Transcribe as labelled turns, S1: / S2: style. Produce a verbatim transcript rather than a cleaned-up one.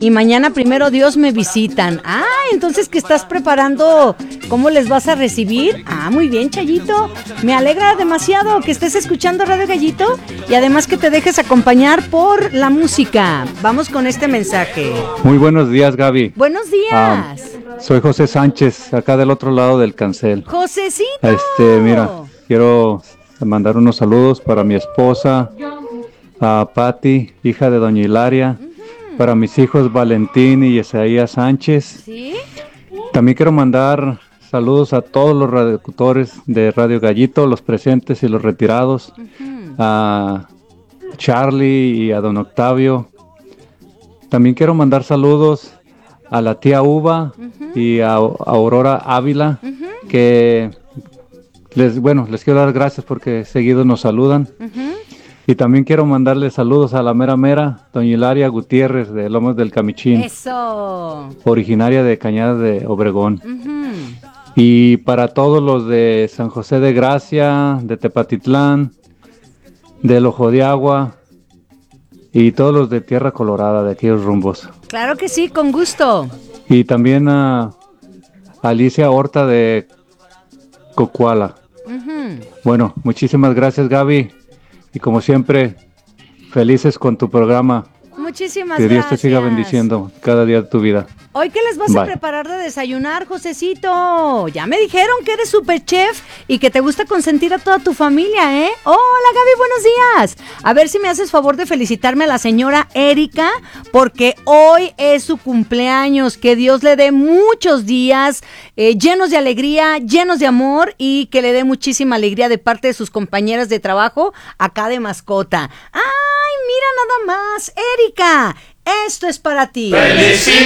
S1: y mañana primero Dios me visitan. Ah, entonces que estás preparando cómo les vas a recibir. Ah, muy bien, Chayito. Me alegra demasiado que estés escuchando Radio Gallito y además que te dejes acompañar por la música. Vamos con este mensaje.
S2: Muy buenos días, Gaby.
S1: Buenos días.
S2: Ah, soy José Sánchez, acá del otro lado del cancel.
S1: Josecito.
S2: Este, mira, quiero mandar unos saludos para mi esposa, a Patti, hija de doña Hilaria, uh-huh. para mis hijos Valentín y Isaías Sánchez.
S1: ¿Sí?
S2: También quiero mandar saludos a todos los radiolocutores de Radio Gallito, los presentes y los retirados, uh-huh. a Charlie y a don Octavio. También quiero mandar saludos a la tía Uva uh-huh. y a, a Aurora Ávila, uh-huh. que les, bueno, les quiero dar gracias porque seguido nos saludan. Uh-huh. Y también quiero mandarle saludos a la mera mera, doña Hilaria Gutiérrez de Lomas del Camichín.
S1: Eso.
S2: Originaria de Cañadas de Obregón.
S1: Uh-huh.
S2: Y para todos los de San José de Gracia, de Tepatitlán, del Ojo de Agua y todos los de Tierra Colorada, de aquellos rumbos.
S1: Claro que sí, con gusto.
S2: Y también a Alicia Horta de Cocuala. Uh-huh. Bueno, muchísimas gracias, Gaby. Y como siempre, felices con tu programa.
S1: Muchísimas
S2: que Dios
S1: gracias.
S2: te siga bendiciendo cada día de tu vida.
S1: ¿Hoy qué les vas
S2: Bye.
S1: a preparar de desayunar, Josecito? Ya me dijeron que eres super chef y que te gusta consentir a toda tu familia, ¿eh? Hola, Gaby, buenos días. A ver si me haces favor de felicitarme a la señora Erika, porque hoy es su cumpleaños. Que Dios le dé muchos días eh, llenos de alegría, llenos de amor y que le dé muchísima alegría de parte de sus compañeras de trabajo acá de mascota. ¡Ay, mira nada más! Erika, esto es para ti.
S3: ¡Felicidades!